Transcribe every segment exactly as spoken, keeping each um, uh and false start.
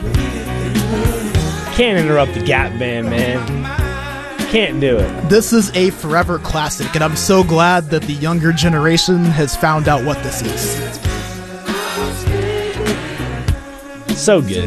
Can't interrupt the Gap Band, man. Can't do it. This is a forever classic, and I'm so glad that the younger generation has found out what this is. So good.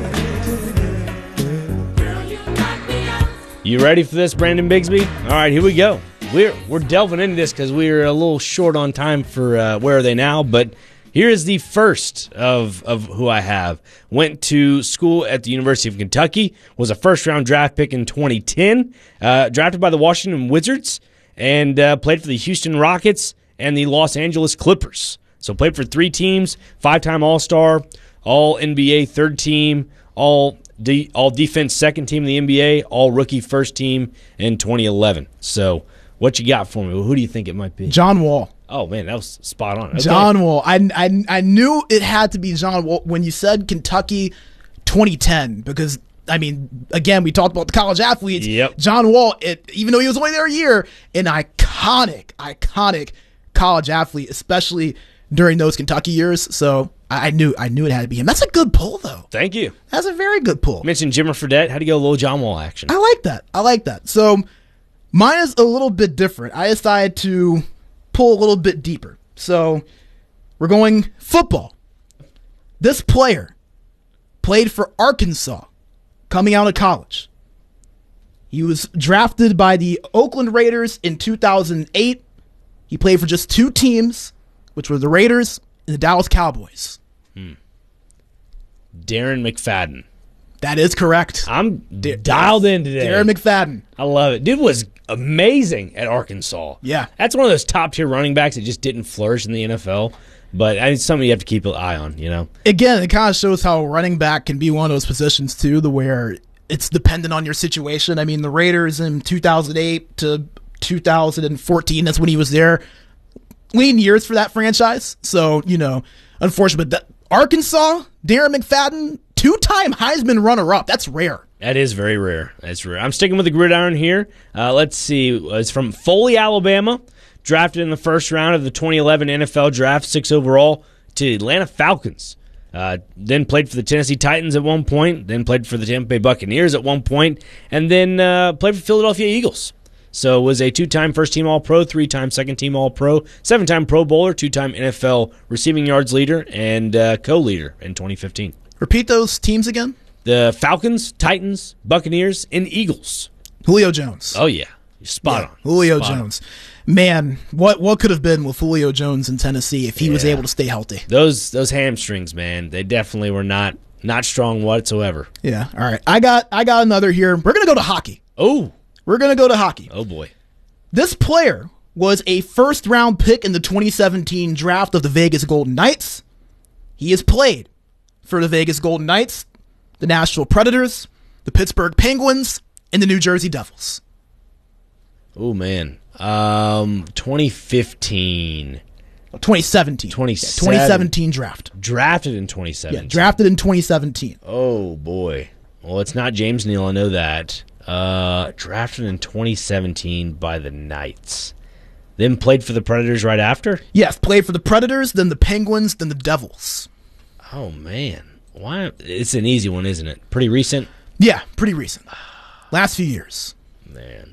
You ready for this, Brandon Bigsby? All right, here we go. We're we're delving into this because we're a little short on time for uh, Where Are They Now, but here is the first of, of who I have. Went to school at the University of Kentucky, was a first-round draft pick in twenty ten, uh, drafted by the Washington Wizards, and uh, played for the Houston Rockets and the Los Angeles Clippers. So played for three teams, five-time All-Star, All-N B A third team, all de- all defense second team in the N B A, all-rookie first team in twenty eleven. So what you got for me? Who do you think it might be? John Wall. Oh, man, that was spot on. Okay. John Wall. I, I, I knew it had to be John Wall when you said Kentucky twenty ten because, I mean, again, we talked about the college athletes. Yep. John Wall, it, even though he was only there a year, an iconic, iconic college athlete, especially during those Kentucky years. So I, I knew I knew it had to be him. That's a good pull, though. Thank you. That's a very good pull. Mentioned Jimmer Fredette. How do you go a little John Wall action? I like that. I like that. So mine is a little bit different. I decided to pull a little bit deeper. So we're going football. This player played for Arkansas coming out of college. He was drafted by the Oakland Raiders in two thousand eight. He played for just two teams, which were the Raiders and the Dallas Cowboys. Hmm. Darren McFadden. That is correct. I'm D- dialed in today. Darren McFadden. I love it. Dude was amazing at Arkansas. Yeah. That's one of those top-tier running backs that just didn't flourish in the N F L. But it's something you have to keep an eye on, you know? Again, it kind of shows how running back can be one of those positions, too, the where it's dependent on your situation. I mean, the Raiders in two thousand eight to two thousand fourteen, that's when he was there. Lean years for that franchise. So, you know, unfortunate. But that, Arkansas, Darren McFadden, two-time Heisman runner-up. That's rare. That is very rare. That's rare. I'm sticking with the gridiron here. Uh, let's see. It's from Foley, Alabama. Drafted in the first round of the twenty eleven N F L Draft, six overall, to Atlanta Falcons. Uh, then played for the Tennessee Titans at one point. Then played for the Tampa Bay Buccaneers at one point. And then uh, played for Philadelphia Eagles. So was a two-time first-team All-Pro, three-time second-team All-Pro, seven-time Pro Bowler, two-time N F L receiving yards leader, and uh, co-leader in twenty fifteen. Repeat those teams again. The Falcons, Titans, Buccaneers, and Eagles. Julio Jones. Oh, yeah. Spot yeah, on. Julio Spot Jones. On. Man, what what could have been with Julio Jones in Tennessee if he yeah. was able to stay healthy? Those those hamstrings, man, they definitely were not not strong whatsoever. Yeah. All right. I got I got another here. We're going to go to hockey. Oh. We're going to go to hockey. Oh, boy. This player was a first-round pick in the twenty seventeen draft of the Vegas Golden Knights. He has played for the Vegas Golden Knights, the Nashville Predators, the Pittsburgh Penguins, and the New Jersey Devils. Oh, man. Um, twenty fifteen. twenty seventeen. twenty yeah, twenty seventeen draft. Drafted in twenty seventeen. Yeah, drafted in twenty seventeen. Oh, boy. Well, it's not James Neal. I know that. Uh, drafted in twenty seventeen by the Knights. Then played for the Predators right after? Yes, played for the Predators, then the Penguins, then the Devils. Oh, man. Why? It's an easy one, isn't it? Pretty recent? Yeah, pretty recent. Last few years. Man.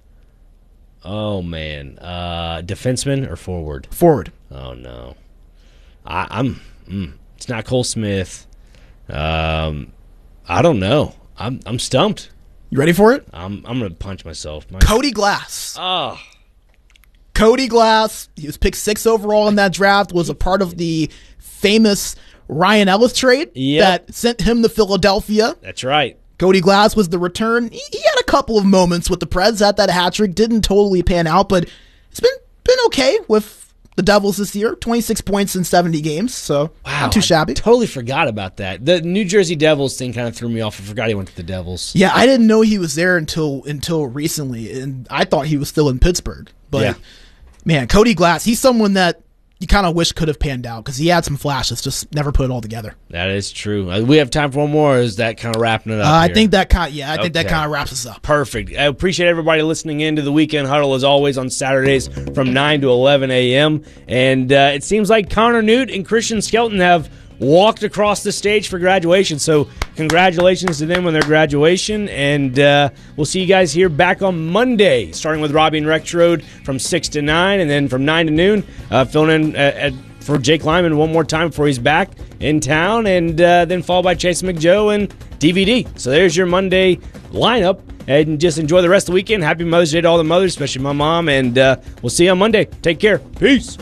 Oh, man. Uh, defenseman or forward? Forward. Oh, no. I, I'm. Mm, it's not Cole Smith. Um, I don't know. I'm I'm stumped. You ready for it? I'm I'm gonna punch myself. My- Cody Glass. Oh. Cody Glass. He was picked sixth overall in that draft. Was a part of the famous Ryan Ellis trade yep. that sent him to Philadelphia. That's right. Cody Glass was the return. He, he had a couple of moments with the Preds at that hat trick. Didn't totally pan out, but it's been been okay with the Devils this year. twenty-six points in seventy games, so wow, not too shabby. I totally forgot about that. The New Jersey Devils thing kind of threw me off. I forgot he went to the Devils. Yeah, I didn't know he was there until until recently, and I thought he was still in Pittsburgh. But, yeah. man, Cody Glass, he's someone that you kind of wish could have panned out because he had some flashes, just never put it all together. That is true. Uh, we have time for one more, or is that kind of wrapping it up? Uh, I here? think that kind, yeah, I think okay. that kind of wraps us up. Perfect. I appreciate everybody listening in to the Weekend Huddle as always on Saturdays from nine to eleven a.m. And uh, it seems like Connor Newt and Christian Skelton have walked across the stage for graduation. So congratulations to them on their graduation, and uh, we'll see you guys here back on Monday, starting with Robbie and Rex Road from six to nine, and then from nine to noon, uh, filling in at, at for Jake Lyman one more time before he's back in town, and uh, then followed by Chase McJoe and D V D. So there's your Monday lineup, and just enjoy the rest of the weekend. Happy Mother's Day to all the mothers, especially my mom, and uh, we'll see you on Monday. Take care. Peace.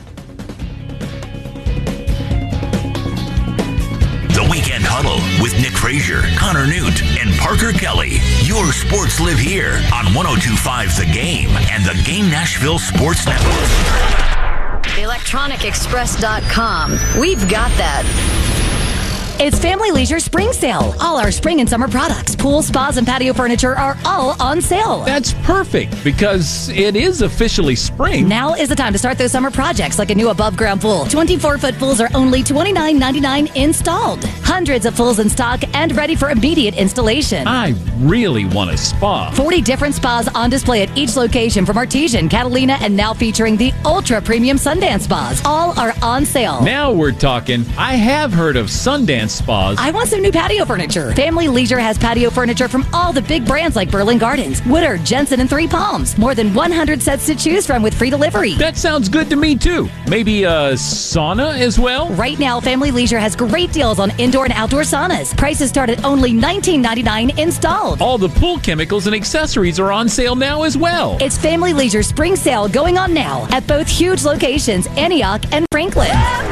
The Weekend Huddle with Nick Frazier, Connor Newt, and Parker Kelly. Your sports live here on one oh two point five The Game and the Game Nashville Sports Network. electronic express dot com. We've got that. It's Family Leisure Spring Sale. All our spring and summer products, pool, spas, and patio furniture are all on sale. That's perfect because it is officially spring. Now is the time to start those summer projects like a new above-ground pool. twenty-four foot pools are only twenty-nine ninety-nine installed. Hundreds of pools in stock and ready for immediate installation. I really want a spa. forty different spas on display at each location from Artesian, Catalina, and now featuring the ultra-premium Sundance spas. All are on sale. Now we're talking. I have heard of Sundance spas. I want some new patio furniture. Family Leisure has patio furniture from all the big brands like Berlin Gardens, Woodard, Jensen, and Three Palms. More than one hundred sets to choose from with free delivery. That sounds good to me, too. Maybe a sauna as well? Right now, Family Leisure has great deals on indoor and outdoor saunas. Prices start at only nineteen ninety-nine installed. All the pool chemicals and accessories are on sale now as well. It's Family Leisure Spring Sale going on now at both huge locations, Antioch and Franklin.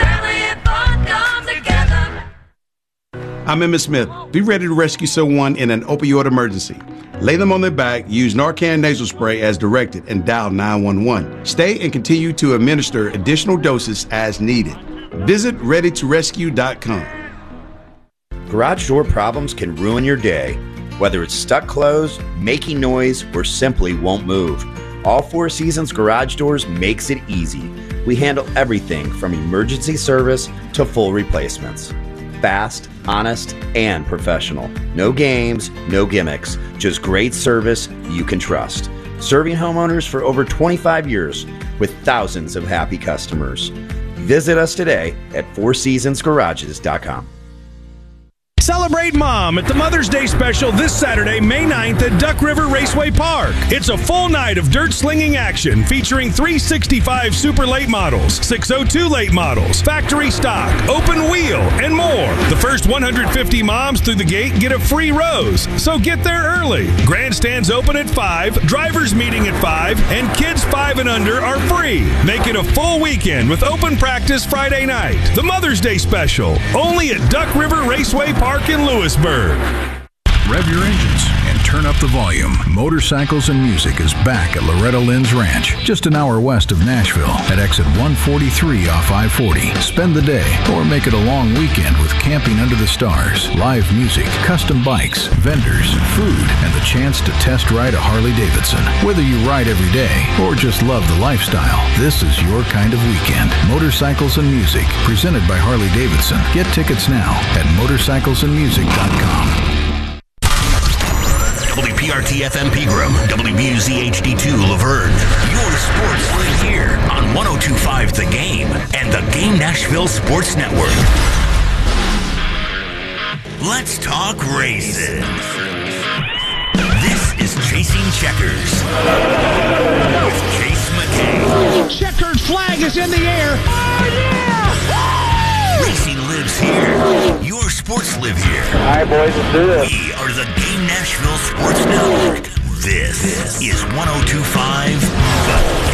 I'm Emmett Smith. Be ready to rescue someone in an opioid emergency. Lay them on their back, use Narcan nasal spray as directed, and dial nine one one. Stay and continue to administer additional doses as needed. Visit ready to rescue dot com. Garage door problems can ruin your day. Whether it's stuck closed, making noise, or simply won't move, All Four Seasons Garage Doors makes it easy. We handle everything from emergency service to full replacements. Fast, honest, and professional. No games, no gimmicks, just great service you can trust. Serving homeowners for over twenty-five years with thousands of happy customers. Visit us today at four seasons garages dot com. Celebrate Mom at the Mother's Day special this Saturday, May ninth at Duck River Raceway Park. It's a full night of dirt slinging action featuring three sixty-five Super Late models, six oh two Late models, factory stock, open wheel, and more. The first one hundred fifty moms through the gate get a free rose, so get there early. Grandstands open at five, drivers meeting at five, and kids five and under are free. Make it a full weekend with open practice Friday night. The Mother's Day special, only at Duck River Raceway Park in Lewisburg. Rev your engines and turn up the volume. Motorcycles and Music is back at Loretta Lynn's Ranch, just an hour west of Nashville at exit one forty-three off I forty. Spend the day or make it a long weekend with camping under the stars, live music, custom bikes, vendors, food, and the chance to test ride a Harley-Davidson. Whether you ride every day or just love the lifestyle, this is your kind of weekend. Motorcycles and Music, presented by Harley-Davidson. Get tickets now at motorcycles and music dot com. W P R T F M Pegram, W B U Z H D two Laverne. Your sports live here on one oh two point five The Game and the Game Nashville Sports Network. Let's talk racing. This is Chasing Checkers with Chase McKay. Checkered flag is in the air. Oh, yeah! Racing lives here. Your sports live here. All right, boys, let's do this. We are the Game Nashville Sports Network. This, this is one oh two point five The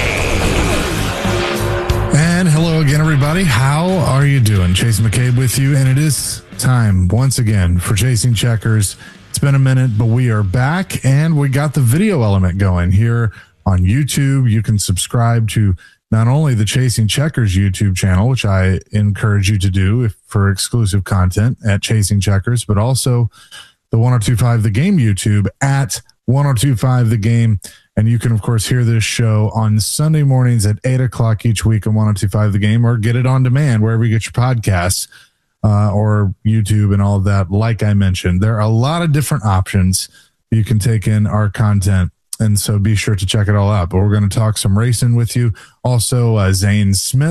Game. And hello again, everybody. How are you doing? Chase McCabe with you, and it is time once again for Chasing Checkers. It's been a minute, but we are back, and we got the video element going here on YouTube. You can subscribe to not only the Chasing Checkers YouTube channel, which I encourage you to do if, for exclusive content at Chasing Checkers, but also the one oh two point five The Game YouTube at one oh two point five The Game. And you can, of course, hear this show on Sunday mornings at eight o'clock each week on one oh two point five The Game, or get it on demand wherever you get your podcasts, uh, or YouTube and all of that. Like I mentioned, there are a lot of different options you can take in our content. And so be sure to check it all out. But we're going to talk some racing with you. Also, uh, Zane Smith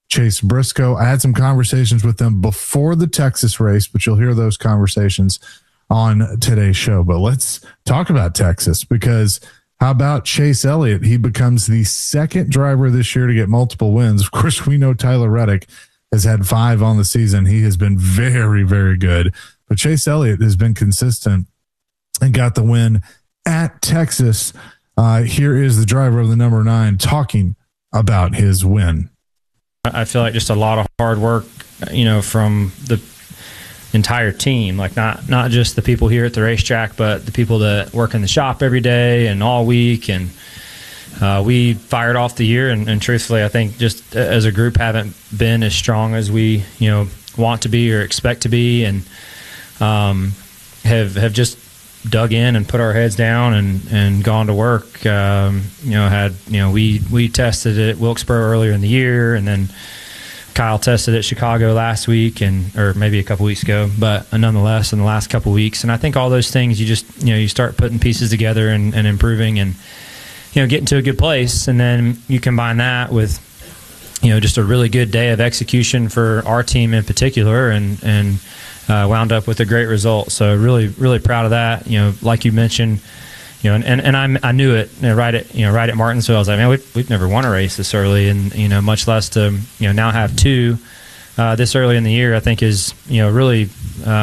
Chase Briscoe. I had some conversations with them before the Texas race, but you'll hear those conversations on today's show. But let's talk about Texas, because how about Chase Elliott? He becomes the second driver this year to get multiple wins. Of course, we know Tyler Reddick has had five on the season. He has been very, very good. But Chase Elliott has been consistent and got the win at Texas. Uh, here is the driver of the number nine talking about his win. I feel like just a lot of hard work, you know, from the entire team, like not not just the people here at the racetrack, but the people that work in the shop every day and all week. And uh, we fired off the year, and, and truthfully, I think just as a group haven't been as strong as we, you know, want to be or expect to be, and um, have have just dug in and put our heads down and, and gone to work. Um, you know, had you know we we tested it at Wilkesboro earlier in the year, and then Kyle tested at Chicago last week, and or maybe a couple weeks ago. But nonetheless, in the last couple weeks, and I think all those things, you just you know you start putting pieces together and, and improving, and you know getting to a good place, and then you combine that with you know just a really good day of execution for our team in particular, and and. Uh, wound up with a great result. So really, really proud of that. You know, like you mentioned, you know, and, and, and I'm, I knew it, you know, right at, you know, right at Martinsville. I was like, man, we've, we've never won a race this early, and, you know, much less to, you know, now have two uh, this early in the year, I think is, you know, really, uh,